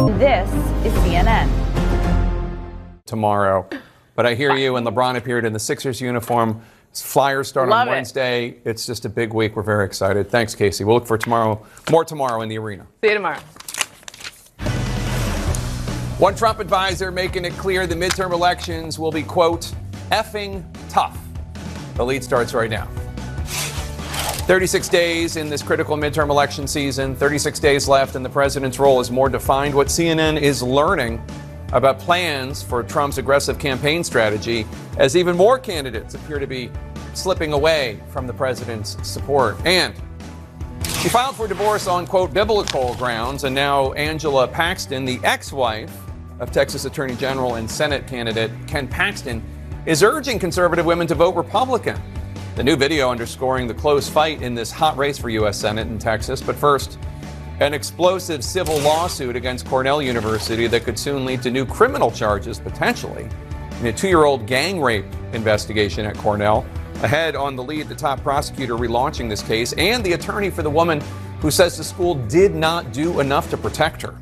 This is CNN. Tomorrow. But I hear you, and LeBron appeared in the Sixers uniform. Flyers start on Wednesday. It's just a big week. We're very excited. Thanks, Casey. We'll look for more tomorrow in the arena. See you tomorrow. One Trump advisor making it clear the midterm elections will be, quote, effing tough. The lead starts right now. 36 days in this critical midterm election season, 36 days left, and the president's role is more defined. What CNN is learning about plans for Trump's aggressive campaign strategy as even more candidates appear to be slipping away from the president's support. And she filed for divorce on, quote, biblical grounds, and now Angela Paxton, the ex-wife of Texas Attorney General and Senate candidate Ken Paxton, is urging conservative women to vote Republican. The new video underscoring the close fight in this hot race for U.S. Senate in Texas. But first, an explosive civil lawsuit against Cornell University that could soon lead to new criminal charges, potentially, in a 2-year-old gang rape investigation at Cornell. Ahead on the lead, the top prosecutor relaunching this case and the attorney for the woman who says the school did not do enough to protect her.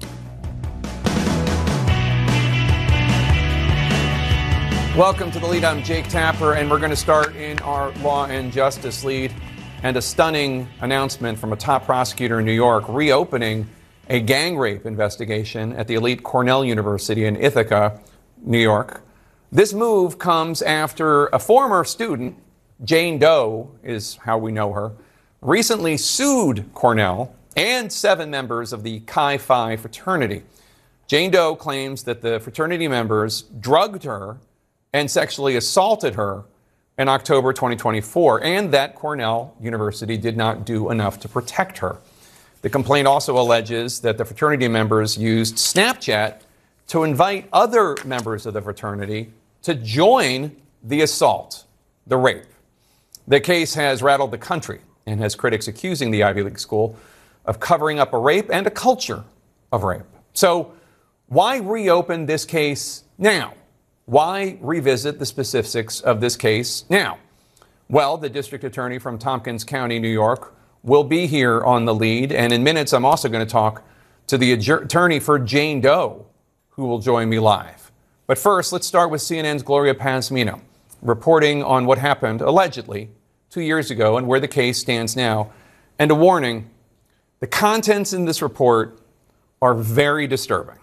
Welcome to the lead. I'm Jake Tapper, and we're going to start in our law and justice lead. And a stunning announcement from a top prosecutor in New York reopening a gang rape investigation at the elite Cornell University in Ithaca, New York. This move comes after a former student, Jane Doe is how we know her, recently sued Cornell and 7 members of the Chi Phi fraternity. Jane Doe claims that the fraternity members drugged her and sexually assaulted her in October 2024, and that Cornell University did not do enough to protect her. The complaint also alleges that the fraternity members used Snapchat to invite other members of the fraternity to join the assault, the rape. The case has rattled the country and has critics accusing the Ivy League school of covering up a rape and a culture of rape. So why reopen this case now? Why revisit the specifics of this case now? Well, the district attorney from Tompkins County, New York, will be here on the lead. And in minutes, I'm also going to talk to the attorney for Jane Doe, who will join me live. But first, let's start with CNN's Gloria Pazmino, reporting on what happened, allegedly, 2 years ago and where the case stands now. And a warning, the contents in this report are very disturbing.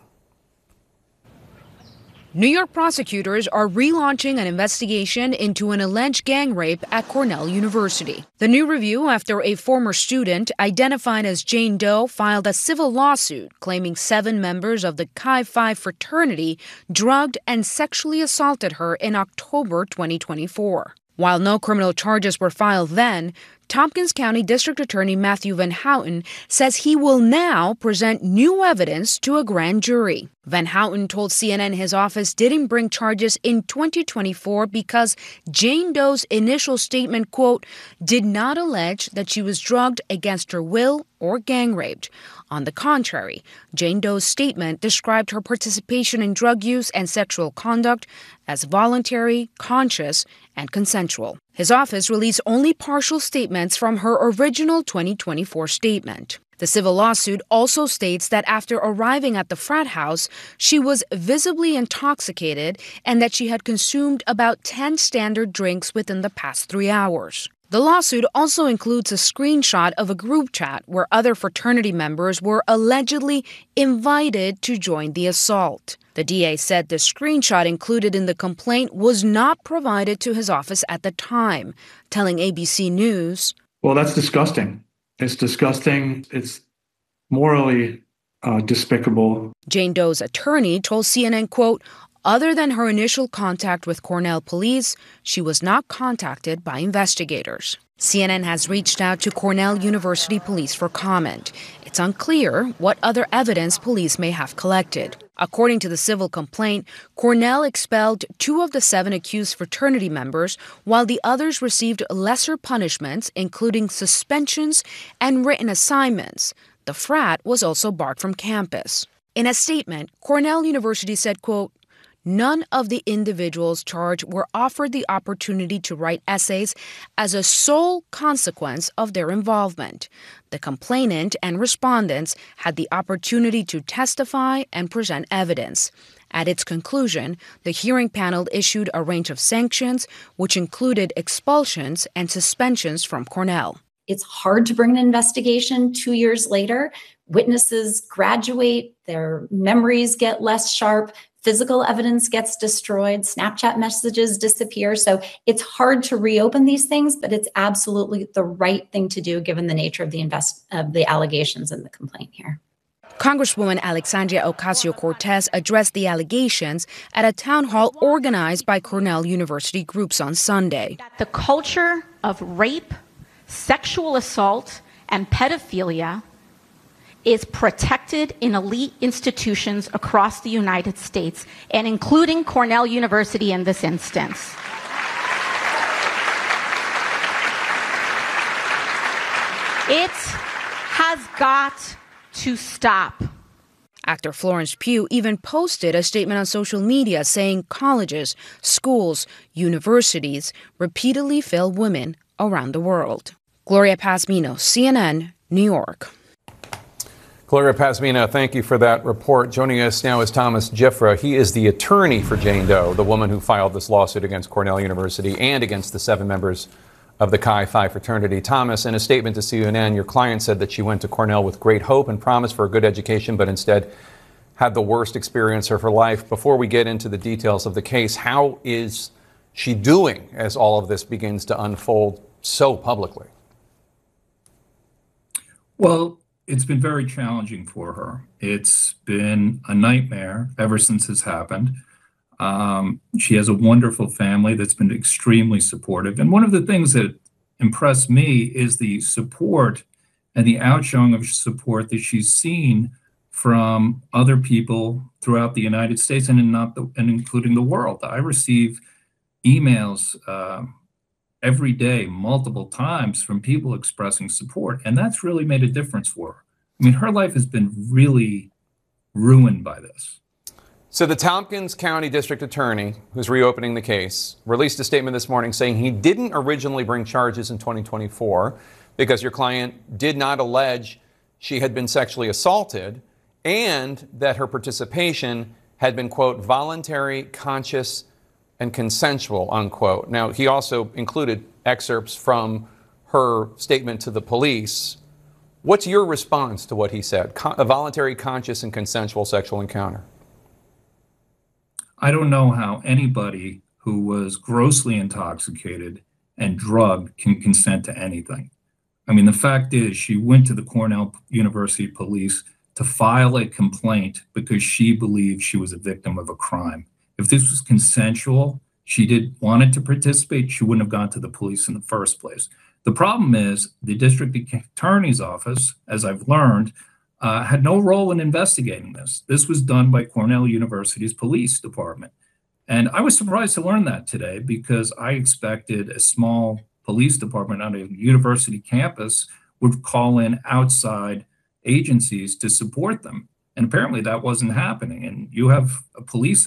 New York prosecutors are relaunching an investigation into an alleged gang rape at Cornell University. The new review after a former student identified as Jane Doe filed a civil lawsuit claiming 7 members of the Chi Phi fraternity drugged and sexually assaulted her in October 2024. While no criminal charges were filed then, Tompkins County District Attorney Matthew Van Houten says he will now present new evidence to a grand jury. Van Houten told CNN his office didn't bring charges in 2024 because Jane Doe's initial statement, quote, did not allege that she was drugged against her will or gang raped. On the contrary, Jane Doe's statement described her participation in drug use and sexual conduct as voluntary, conscious, and consensual. His office released only partial statements from her original 2024 statement. The civil lawsuit also states that after arriving at the frat house, she was visibly intoxicated and that she had consumed about 10 standard drinks within the past 3 hours. The lawsuit also includes a screenshot of a group chat where other fraternity members were allegedly invited to join the assault. The DA said the screenshot included in the complaint was not provided to his office at the time, telling ABC News, "Well, that's disgusting. It's disgusting. It's morally despicable." Jane Doe's attorney told CNN, quote, other than her initial contact with Cornell police, she was not contacted by investigators. CNN has reached out to Cornell University police for comment. It's unclear what other evidence police may have collected. According to the civil complaint, Cornell expelled 2 of the 7 accused fraternity members, while the others received lesser punishments, including suspensions and written assignments. The frat was also barred from campus. In a statement, Cornell University said, quote, none of the individuals charged were offered the opportunity to write essays as a sole consequence of their involvement. The complainant and respondents had the opportunity to testify and present evidence. At its conclusion, the hearing panel issued a range of sanctions, which included expulsions and suspensions from Cornell. It's hard to bring an investigation 2 years later. Witnesses graduate, their memories get less sharp, physical evidence gets destroyed, Snapchat messages disappear. So it's hard to reopen these things, but it's absolutely the right thing to do given the nature of the allegations in the complaint here. Congresswoman Alexandria Ocasio-Cortez addressed the allegations at a town hall organized by Cornell University groups on Sunday. The culture of rape, sexual assault, and pedophilia is protected in elite institutions across the United States, and including Cornell University in this instance. It has got to stop. Actor Florence Pugh even posted a statement on social media saying colleges, schools, universities repeatedly fail women around the world. Gloria Pazmino, CNN, New York. Gloria Pazmino, thank you for that report. Joining us now is Thomas Giffra. He is the attorney for Jane Doe, the woman who filed this lawsuit against Cornell University and against the 7 members of the Chi Phi fraternity. Thomas, in a statement to CNN, your client said that she went to Cornell with great hope and promise for a good education, but instead had the worst experience of her life. Before we get into the details of the case, how is she doing as all of this begins to unfold so publicly? Well, it's been very challenging for her. It's been a nightmare ever since this happened. She has a wonderful family that's been extremely supportive. And one of the things that impressed me is the support and the outshowing of support that she's seen from other people throughout the United States and including the world. I receive emails every day, multiple times, from people expressing support. And that's really made a difference for her. I mean, her life has been really ruined by this. So the Tompkins County District Attorney, who's reopening the case, released a statement this morning saying he didn't originally bring charges in 2024 because your client did not allege she had been sexually assaulted and that her participation had been, quote, voluntary, conscious, and consensual, unquote. Now, he also included excerpts from her statement to the police. What's your response to what he said? A voluntary, conscious, and consensual sexual encounter. I don't know how anybody who was grossly intoxicated and drugged can consent to anything. I mean, the fact is she went to the Cornell University police to file a complaint because she believed she was a victim of a crime. If this was consensual, she wanted to participate, she wouldn't have gone to the police in the first place. The problem is the district attorney's office, as I've learned, had no role in investigating this. This was done by Cornell University's police department. And I was surprised to learn that today because I expected a small police department on a university campus would call in outside agencies to support them. And apparently that wasn't happening. And you have a police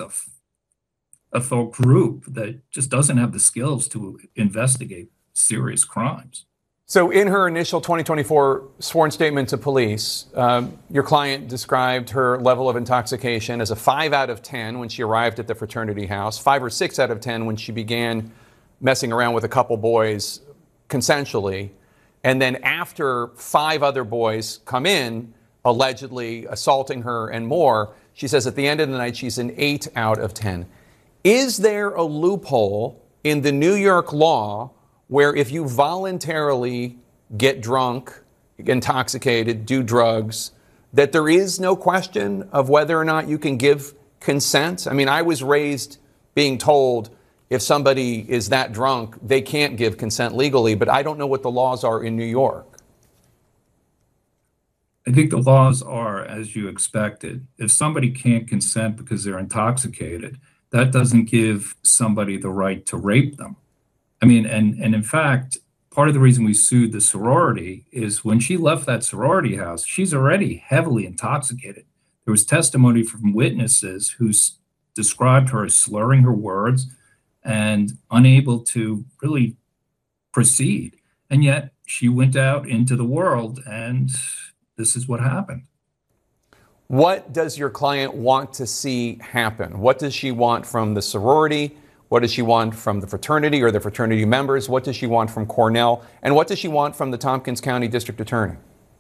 group that just doesn't have the skills to investigate serious crimes. So in her initial 2024 sworn statement to police, your client described her level of intoxication as a 5 out of 10 when she arrived at the fraternity house, 5 or 6 out of 10 when she began messing around with a couple boys consensually. And then after 5 other boys come in, allegedly assaulting her and more, she says at the end of the night, she's an 8 out of 10. Is there a loophole in the New York law where if you voluntarily get drunk, intoxicated, do drugs, that there is no question of whether or not you can give consent? I mean, I was raised being told if somebody is that drunk, they can't give consent legally, but I don't know what the laws are in New York. I think the laws are as you expected. If somebody can't consent because they're intoxicated, that doesn't give somebody the right to rape them. I mean, and in fact, part of the reason we sued the sorority is when she left that sorority house, she's already heavily intoxicated. There was testimony from witnesses who described her as slurring her words and unable to really proceed. And yet she went out into the world, and this is what happened. What does your client want to see happen? What does she want from the sorority? What does she want from the fraternity or the fraternity members? What does she want from Cornell? And what does she want from the Tompkins County District Attorney?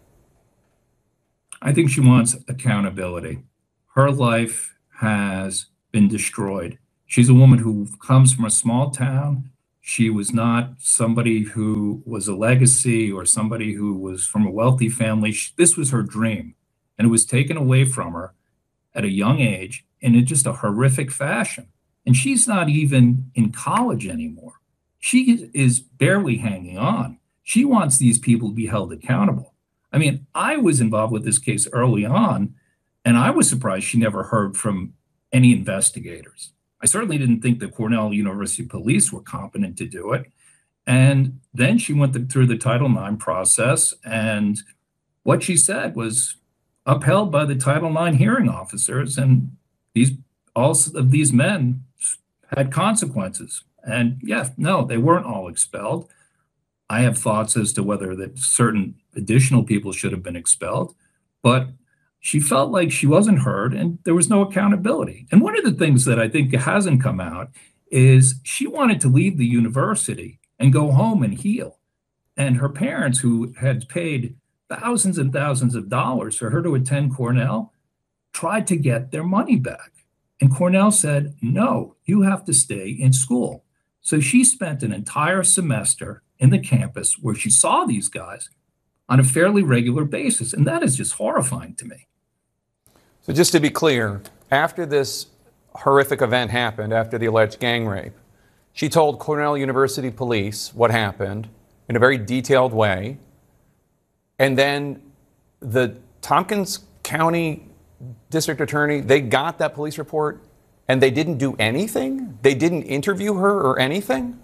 I think she wants accountability. Her life has been destroyed. She's a woman who comes from a small town. She was not somebody who was a legacy or somebody who was from a wealthy family. This was her dream, and it was taken away from her at a young age in just a horrific fashion. And she's not even in college anymore. She is barely hanging on. She wants these people to be held accountable. I mean, I was involved with this case early on, and I was surprised she never heard from any investigators. I certainly didn't think the Cornell University police were competent to do it. And then she went through the Title IX process, and what she said was upheld by the Title IX hearing officers, and all of these men had consequences. And yeah, no, they weren't all expelled. I have thoughts as to whether that certain additional people should have been expelled, but she felt like she wasn't heard and there was no accountability. And one of the things that I think hasn't come out is she wanted to leave the university and go home and heal. And her parents, who had paid thousands and thousands of dollars for her to attend Cornell, tried to get their money back. And Cornell said, no, you have to stay in school. So she spent an entire semester in the campus where she saw these guys on a fairly regular basis. And that is just horrifying to me. So just to be clear, after this horrific event happened, after the alleged gang rape, she told Cornell University police what happened in a very detailed way. And then the Tompkins County District Attorney, they got that police report and they didn't do anything? They didn't interview her or anything?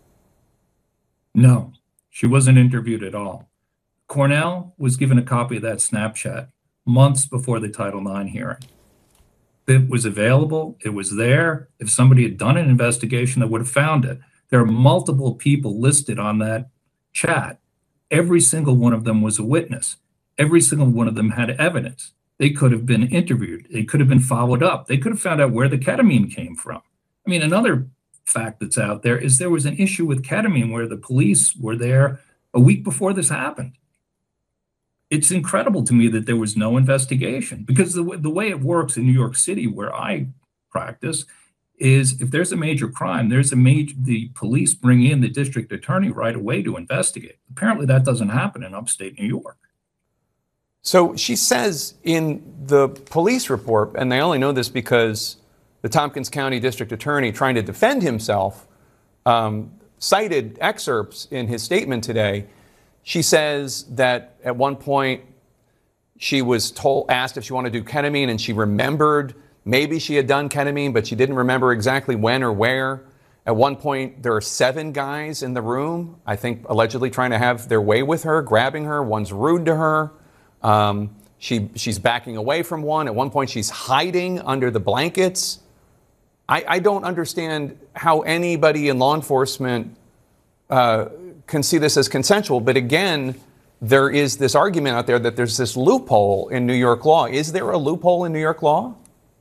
No, she wasn't interviewed at all. Cornell was given a copy of that Snapchat months before the Title IX hearing. It was available. It was there. If somebody had done an investigation, they would have found it. There are multiple people listed on that chat. Every single one of them was a witness. Every single one of them had evidence. They could have been interviewed. They could have been followed up. They could have found out where the ketamine came from. I mean, another fact that's out there is there was an issue with ketamine where the police were there a week before this happened. It's incredible to me that there was no investigation, because the way it works in New York City, where I practice, is if there's a major crime, the police bring in the district attorney right away to investigate. Apparently that doesn't happen in upstate New York. So she says in the police report, and they only know this because the Tompkins County District Attorney, trying to defend himself, cited excerpts in his statement today. She says that at one point she was asked if she wanted to do ketamine, and she remembered maybe she had done ketamine, but she didn't remember exactly when or where. At one point, there are 7 guys in the room, I think allegedly trying to have their way with her, grabbing her. One's rude to her. She's backing away from one. At one point, she's hiding under the blankets. I don't understand how anybody in law enforcement can see this as consensual. But again, there is this argument out there that there's this loophole in New York law. Is there a loophole in New York law?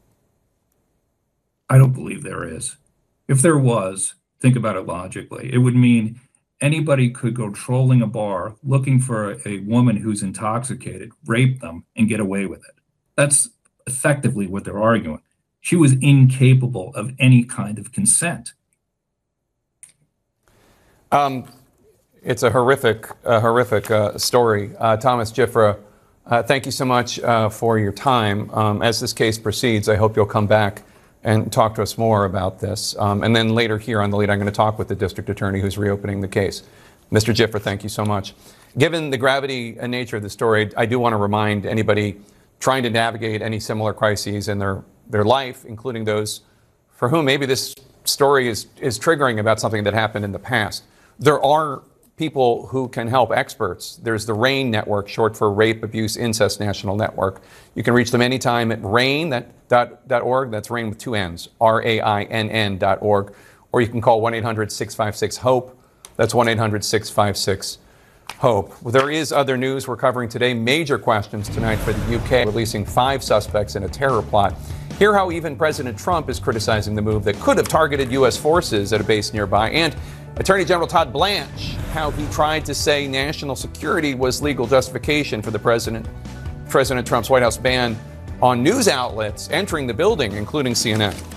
I don't believe there is. If there was, think about it logically. It would mean anybody could go trolling a bar looking for a woman who's intoxicated, rape them, and get away with it. That's effectively what they're arguing. She was incapable of any kind of consent. It's a horrific story. Thomas Giuffre, thank you so much for your time. As this case proceeds, I hope you'll come back and talk to us more about this. And then later here on The Lead, I'm going to talk with the district attorney who's reopening the case. Mr. Giuffre, thank you so much. Given the gravity and nature of the story, I do want to remind anybody trying to navigate any similar crises in their life, including those for whom maybe this story is triggering about something that happened in the past. There are people who can help, experts. There's the RAIN network, short for Rape, Abuse, Incest National Network. You can reach them anytime at RAIN, RAINN.org. That's RAINN with two N's, RAINN.org. Or you can call 1-800-656-HOPE. That's 1-800-656-HOPE. Well, there is other news we're covering today. Major questions tonight for the UK, releasing 5 suspects in a terror plot. Hear how even President Trump is criticizing the move that could have targeted U.S. forces at a base nearby. And Attorney General Todd Blanche, how he tried to say national security was legal justification for the President Trump's White House ban on news outlets entering the building, including CNN.